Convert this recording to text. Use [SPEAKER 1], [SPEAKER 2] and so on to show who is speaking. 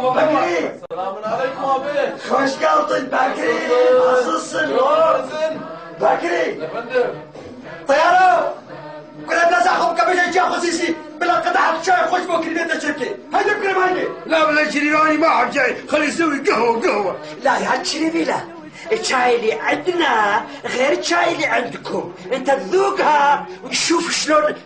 [SPEAKER 1] بكري
[SPEAKER 2] السلام عليكم ابي.
[SPEAKER 1] خوش geldin بكري. Nasılsın oğlum? بكري
[SPEAKER 2] يا فندم.
[SPEAKER 1] طيارة كنا بنزعهم كبشة جا خصيصي بلا قطعة شاي خوش بكري بيت الشركة. هيدا بكري ماني.
[SPEAKER 3] لا ولا شريراني ما أحب شاي، خلي يسوي قهوة.
[SPEAKER 1] لا يا هالشريبي لا. الشاي اللي عندنا غير الشاي اللي عندكم. انت تذوقها وتشوف شلون